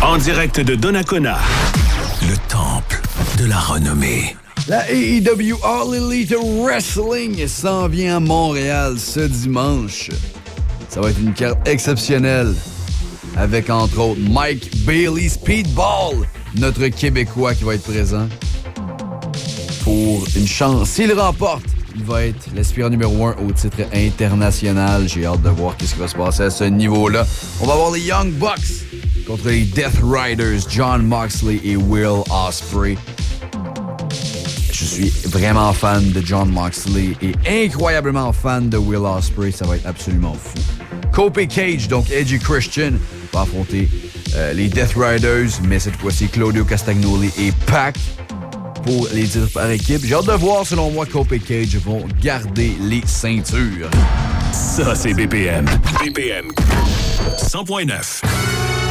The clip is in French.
En direct de Donnacona, le temple de la renommée. La AEW All Elite Wrestling s'en vient à Montréal ce dimanche. Ça va être une carte exceptionnelle avec, entre autres, Mike Bailey Speedball, notre Québécois qui va être présent. Pour une chance, s'il remporte, il va être l'aspirant numéro 1 au titre international. J'ai hâte de voir ce qui va se passer à ce niveau-là. On va avoir les Young Bucks contre les Death Riders, Jon Moxley et Will Ospreay. Je suis vraiment fan de Jon Moxley et incroyablement fan de Will Ospreay. Ça va être absolument fou. Kofi Cage, donc Edgy Christian, va affronter les Death Riders, mais cette fois-ci Claudio Castagnoli et Pac pour les titres par équipe. J'ai hâte de voir, selon moi, Kofi Cage vont garder les ceintures. Ça, c'est BPM. BPM 100.9.